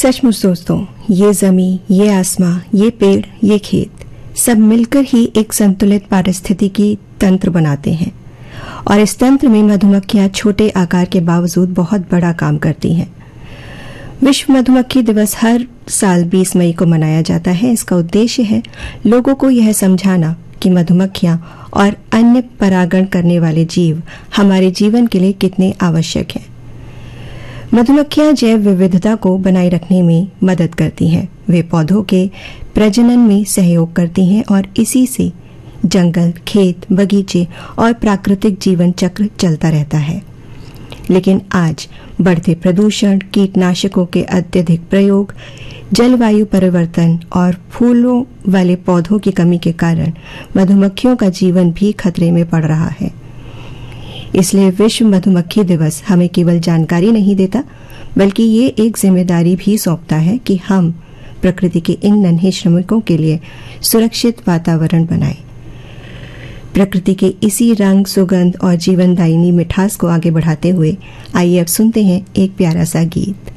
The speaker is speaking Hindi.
सचमुच दोस्तों, ये जमीन, ये आसमां, ये पेड़, ये खेत सब मिलकर ही एक संतुलित पारिस्थितिकी तंत्र बनाते हैं और इस तंत्र में मधुमक्खियां छोटे आकार के बावजूद बहुत बड़ा काम करती हैं। विश्व मधुमक्खी दिवस हर साल 20 मई को मनाया जाता है। इसका उद्देश्य है लोगों को यह समझाना कि मधुमक्खियां और अन्य परागण करने वाले जीव हमारे जीवन के लिए कितने आवश्यक हैं। मधुमक्खियां जैव विविधता को बनाए रखने में मदद करती हैं। वे पौधों के प्रजनन में सहयोग करती हैं और इसी से जंगल, खेत, बगीचे और प्राकृतिक जीवन चक्र चलता रहता है। लेकिन आज बढ़ते प्रदूषण, कीटनाशकों के अत्यधिक प्रयोग, जलवायु परिवर्तन और फूलों वाले पौधों की कमी के कारण मधुमक्खियों का जीवन भी खतरे में पड़ रहा है। इसलिए विश्व मधुमक्खी दिवस हमें केवल जानकारी नहीं देता, बल्कि ये एक जिम्मेदारी भी सौंपता है कि हम प्रकृति के इन नन्हे श्रमिकों के लिए सुरक्षित वातावरण बनाएं। प्रकृति के इसी रंग, सुगंध और जीवनदायिनी मिठास को आगे बढ़ाते हुए आइए अब सुनते हैं एक प्यारा सा गीत।